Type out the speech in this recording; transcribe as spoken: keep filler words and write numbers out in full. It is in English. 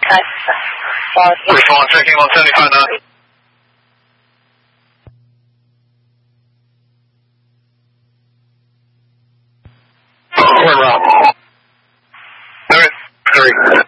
Reform checking one seventy-five now. One round. Three.